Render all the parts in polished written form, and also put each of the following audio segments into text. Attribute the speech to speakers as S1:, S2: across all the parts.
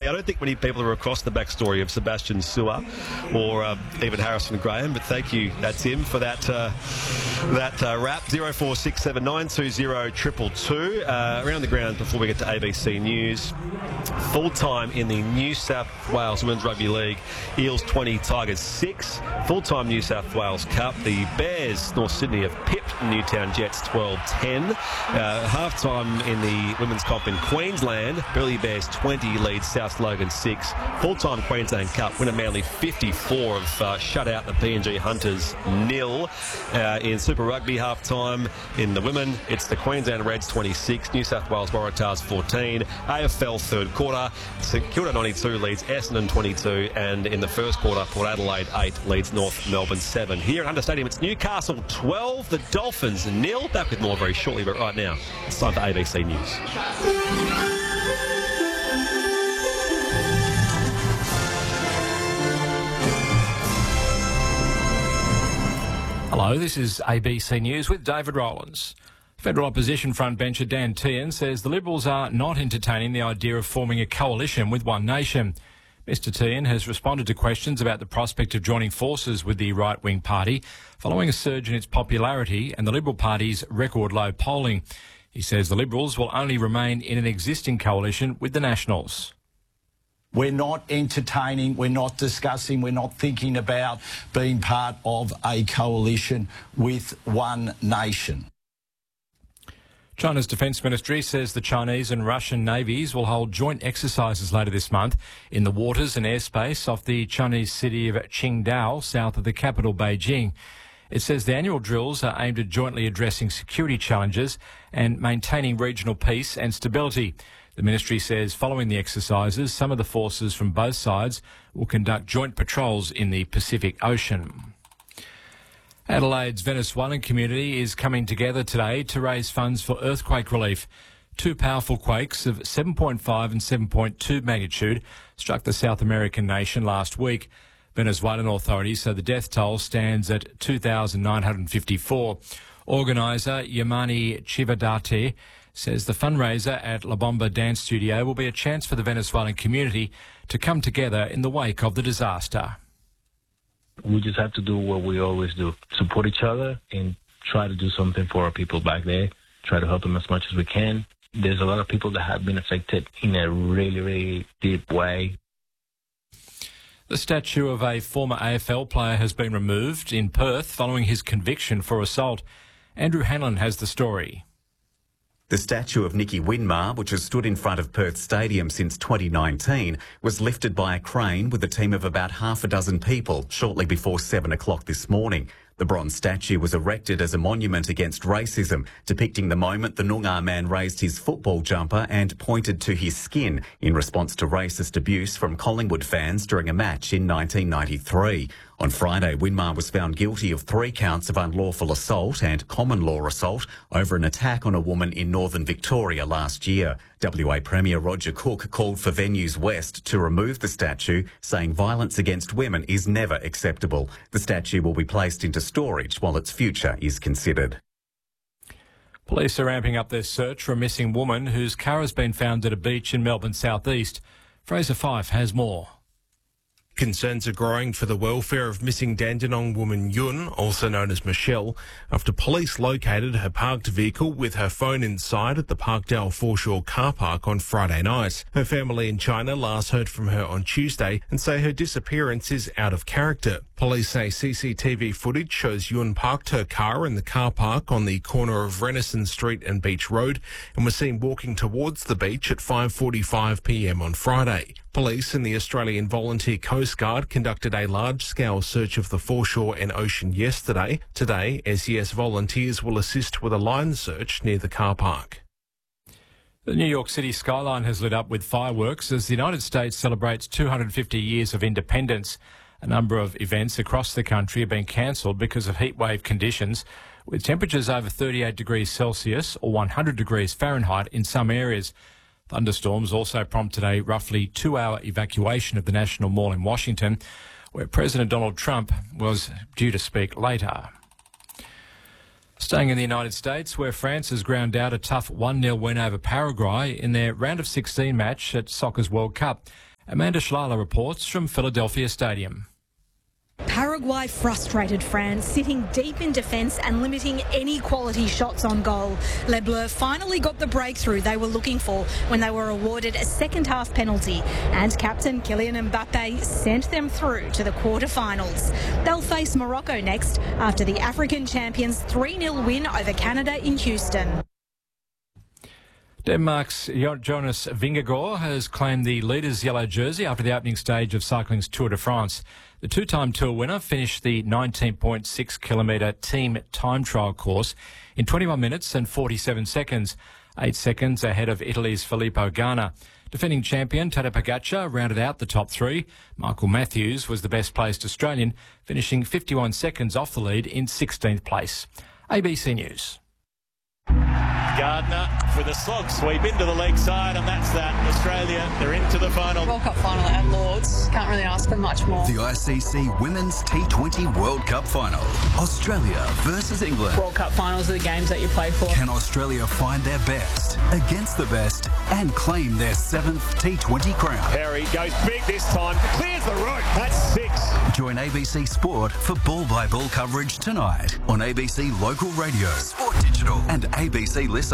S1: I don't think many people are across the backstory of Sebastian Sewer or even Harrison Graham, but thank you, Tim, for that wrap. 0467920222. Around the ground before we get to ABC News. Full-time in the New South Wales Women's Rugby League, Eels 20, Tigers 6. Full-time New South Wales Cup, the Bears, North Sydney, have pipped Newtown Jets 12-10. Half-time in the Women's Comp in Queensland, Burleigh Bears 20 leads South Logan 6. Full-time Queensland Cup, winner Manly 54 have shut out the PNG Hunters 0. In Super Rugby half-time in the women, it's the Queensland Reds 26, New South Wales Waratahs 14. AFL third quarter, St Kilda 92 leads Essendon 22, and in the first quarter, Port Adelaide 8 leads North Melbourne 7. Here at Hunter Stadium, it's Newcastle 12, the Dolphins 0. Back with more very shortly, but right now, it's time for ABC News.
S2: Hello, this is ABC News with David Rowlands. Federal opposition frontbencher Dan Tehan says the Liberals are not entertaining the idea of forming a coalition with One Nation. Mr Tehan has responded to questions about the prospect of joining forces with the right-wing party following a surge in its popularity and the Liberal Party's record low polling. He says the Liberals will only remain in an existing coalition with the Nationals.
S3: We're not entertaining, we're not discussing, we're not thinking about being part of a coalition with One Nation.
S2: China's Defence Ministry says the Chinese and Russian navies will hold joint exercises later this month in the waters and airspace off the Chinese city of Qingdao, south of the capital Beijing. It says the annual drills are aimed at jointly addressing security challenges and maintaining regional peace and stability. The ministry says following the exercises, some of the forces from both sides will conduct joint patrols in the Pacific Ocean. Adelaide's Venezuelan community is coming together today to raise funds for earthquake relief. Two powerful quakes of 7.5 and 7.2 magnitude struck the South American nation last week. Venezuelan authorities say the death toll stands at 2,954. Organiser Yamani Chivadate says the fundraiser at La Bomba Dance Studio will be a chance for the Venezuelan community to come together in the wake of the disaster.
S4: We just have to do what we always do, support each other and try to do something for our people back there, try to help them as much as we can. There's a lot of people that have been affected in a really, really deep way.
S2: The statue of a former AFL player has been removed in Perth following his conviction for assault. Andrew Hanlon has the story.
S5: The statue of Nicky Winmar, which has stood in front of Perth Stadium since 2019, was lifted by a crane with a team of about half a dozen people shortly before 7 o'clock this morning. The bronze statue was erected as a monument against racism, depicting the moment the Noongar man raised his football jumper and pointed to his skin in response to racist abuse from Collingwood fans during a match in 1993. On Friday, Winmar was found guilty of 3 counts of unlawful assault and common law assault over an attack on a woman in northern Victoria last year. WA Premier Roger Cook called for Venues West to remove the statue, saying violence against women is never acceptable. The statue will be placed into storage while its future is considered.
S2: Police are ramping up their search for a missing woman whose car has been found at a beach in Melbourne southeast. Fraser Fife has more.
S6: Concerns are growing for the welfare of missing Dandenong woman Yun, also known as Michelle, after police located her parked vehicle with her phone inside at the Parkdale Foreshore car park on Friday night. Her family in China last heard from her on Tuesday and say her disappearance is out of character. Police say CCTV footage shows Yun parked her car in the car park on the corner of Renaissance Street and Beach Road and was seen walking towards the beach at 5:45 p.m. on Friday. Police and the Australian Volunteer Coast Guard conducted a large-scale search of the foreshore and ocean yesterday. Today, SES volunteers will assist with a line search near the car park.
S2: The New York City skyline has lit up with fireworks as the United States celebrates 250 years of independence. A number of events across the country have been cancelled because of heatwave conditions, with temperatures over 38 degrees Celsius or 100 degrees Fahrenheit in some areas. Thunderstorms also prompted a roughly 2-hour evacuation of the National Mall in Washington, where President Donald Trump was due to speak later. Staying in the United States, where France has ground out a tough 1-0 win over Paraguay in their round of 16 match at Soccer's World Cup. Amanda Shlala reports from Philadelphia Stadium.
S7: Paraguay frustrated France, sitting deep in defence and limiting any quality shots on goal. Les Bleus finally got the breakthrough they were looking for when they were awarded a second-half penalty, and captain Kylian Mbappe sent them through to the quarter-finals. They'll face Morocco next after the African champions' 3-0 win over Canada in Houston.
S2: Denmark's Jonas Vingegaard has claimed the leader's yellow jersey after the opening stage of cycling's Tour de France. The two-time Tour winner finished the 19.6 kilometre team time trial course in 21 minutes and 47 seconds, 8 seconds ahead of Italy's Filippo Ganna. Defending champion Tadej Pogacar rounded out the top three. Michael Matthews was the best-placed Australian, finishing 51 seconds off the lead in 16th place. ABC News.
S8: Gardner for the slog sweep into the leg side, and that's that. Australia, they're into the final.
S9: World Cup final at Lords. Can't really ask for much more.
S10: The ICC Women's T20 World Cup final. Australia versus England.
S9: World Cup finals are the games that you play for.
S10: Can Australia find their best against the best and claim their 7th T20 crown?
S8: Perry goes big this time. Clears the road. That's 6.
S10: Join ABC Sport for ball-by-ball coverage tonight on ABC Local Radio, Sport Digital and ABC Listen.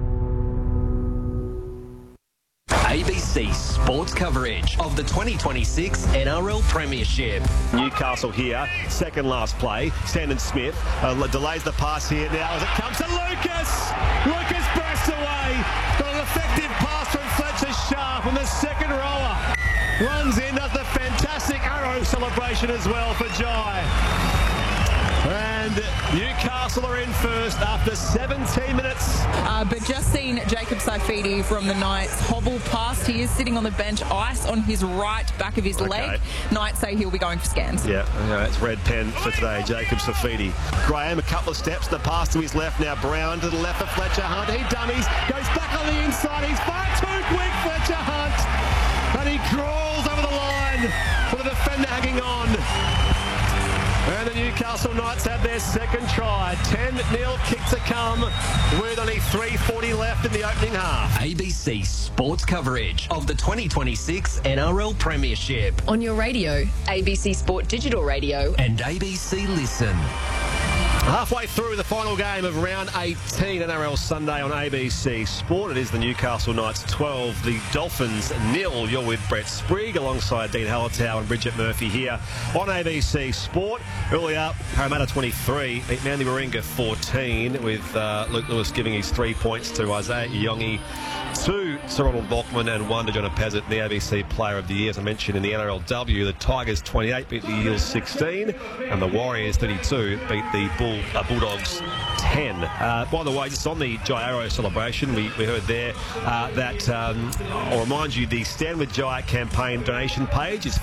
S11: ABC Sports coverage of the 2026 NRL Premiership.
S1: Newcastle here, second last play. Sandon Smith delays the pass here now as it comes to Lucas. Lucas bursts away. Got an effective pass from Fletcher Sharp, and the second rower runs in, does the fantastic arrow celebration as well for Jai. And Newcastle are in first after 17 minutes.
S9: But just seen Jacob Saifidi from the Knights hobble past. He is sitting on the bench, ice on his right back of his leg. Knights say he'll be going for scans.
S1: Yeah, it's red pen for today, Jacob Saifidi. Graham, a couple of steps, the pass to his left now. Brown to the left of Fletcher Hunt. He dummies, goes back on the inside. He's far too quick, Fletcher Hunt. And he crawls over the line with the defender hanging on. And the Newcastle Knights have their second try. 10-0 kick to come with only 3:40 left in the opening half.
S11: ABC Sports coverage of the 2026 NRL Premiership.
S12: On your radio, ABC Sport Digital Radio
S11: and ABC Listen.
S1: Halfway through the final game of round 18 NRL Sunday on ABC Sport. It is the Newcastle Knights 12, the Dolphins 0. You're with Brett Sprigg alongside Dean Hallertau and Bridget Murphy here on ABC Sport. Earlier, Parramatta 23 beat Manly Warringah 14 with Luke Lewis giving his 3 points to Isaiah Iongi, 2 Sir Ronald Bachman and 1 to Jonah Pezzett, the ABC Player of the Year. As I mentioned in the NRLW, the Tigers 28 beat the Eels 16 and the Warriors 32 beat the Bulldogs 10. By the way, just on the Jai Arrow celebration, we heard there that I'll remind you, the Stand With Jai campaign donation page is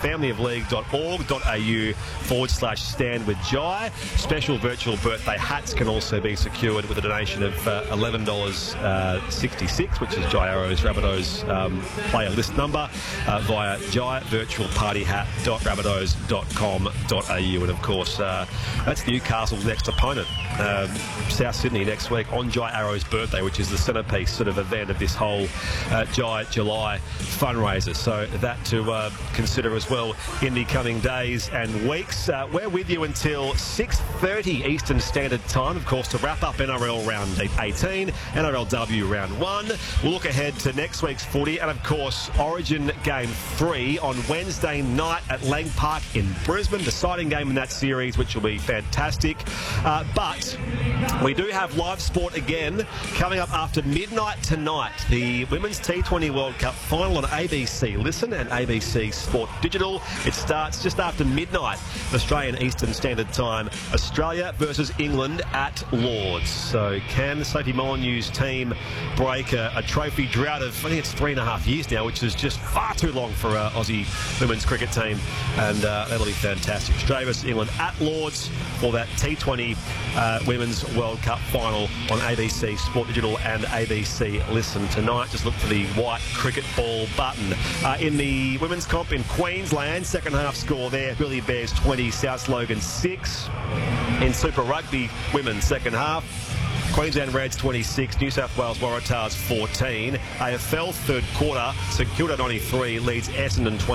S1: familyofleague.org.au/Stand With Jai. Special virtual birthday hats can also be secured with a donation of $11.66, which is Jai Arrow's Rabbitohs player list number, via jaivirtualpartyhat.rabbitohs.com.au. And of course, that's Newcastle's next opponent, South Sydney, next week on Jai Arrow's birthday, which is the centrepiece sort of event of this whole Jai July fundraiser. So that to consider as well in the coming days and weeks. We're with you until 6:30 Eastern Standard Time, of course, to wrap up NRL round 18, NRLW round 1. We'll look ahead to next week's footy and, of course, Origin Game 3 on Wednesday night at Lang Park in Brisbane. Deciding game in that series, which will be fantastic. But we do have live sport again coming up after midnight tonight. The Women's T20 World Cup final on ABC Listen and ABC Sport Digital. It starts just after midnight, Australian Eastern Standard Time. Australia versus England at Lords. So can the Sophie Molyneux's team break a trophy drought of, I think it's 3.5 years now, which is just far too long for Aussie women's cricket team, and that'll be fantastic. Australia versus England at Lords for that T20 Women's World Cup final on ABC Sport Digital and ABC Listen tonight. Just look for the white cricket ball button. In the women's comp in Queensland, second half score there, Billy Bears 20, South Logan 6. In Super Rugby women's second half, Queensland Reds 26, New South Wales Waratahs 14. AFL third quarter, St Kilda 93 leads Essendon 20.